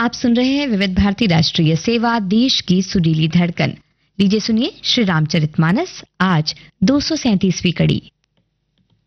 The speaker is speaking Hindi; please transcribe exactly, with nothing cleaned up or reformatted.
आप सुन रहे हैं विविध भारती राष्ट्रीय सेवा, देश की सुरीली धड़कन। लीजिए सुनिए श्री रामचरितमानस, आज दो सौ सैंतीसवीं कड़ी।